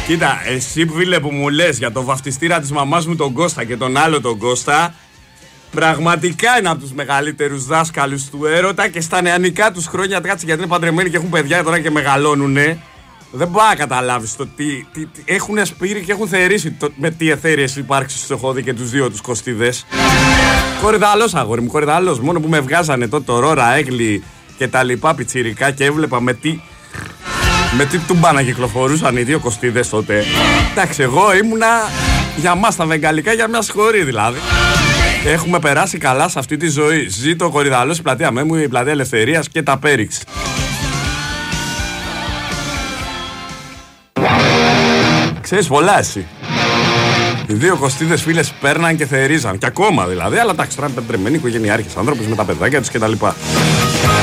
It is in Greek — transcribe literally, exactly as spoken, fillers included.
Κοίτα, εσύ φίλε που μου λες για το βαφτιστήρα της μαμάς μου τον Κώστα και τον άλλο τον Κώστα, πραγματικά είναι από τους μεγαλύτερους δάσκαλους του έρωτα και στα νεανικά τους χρόνια, κάτσε γιατί είναι παντρεμένοι και έχουν παιδιά τώρα και μεγαλώνουνε. Δεν μπορεί να καταλάβεις το τι, τι, τι έχουν σπείρει και έχουν θερήσει το, με τι εθέριες υπάρξεις τους έχω δει και τους δύο τους Κωστίδες. Κορυδαλός αγόρι μου, κορυδαλός. Μόνο που με βγάζανε τότε το Ρόρα, Έγκλη και τα λοιπά πιτσιρικά και έβλεπα με τι, με τι τούμπα να κυκλοφορούσαν οι δύο Κωστίδες τότε. Εντάξει, εγώ ήμουνα για μας τα βεγγαλικά για μια σχολή δηλαδή. Έχουμε περάσει καλά σε αυτή τη ζωή. Ζήτω ο Κορυδαλός, η πλατεία Μέμου, η πλατεία Ελευθερίας και τα Πέριξ. Ξέρεις πολλά εσύ. Οι δύο Κωστίδες φίλες πέρναν και θερίζαν. Και ακόμα δηλαδή. Αλλά εντάξει, τώρα είναι παντρεμένοι οικογενειάρχες, άνθρωποι με τα παιδάκια τους κτλ.